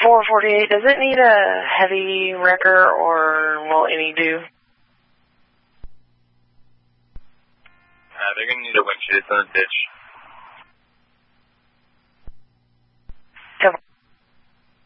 448, does it need a heavy wrecker or will any do? They're going to need a winch. It's in the ditch.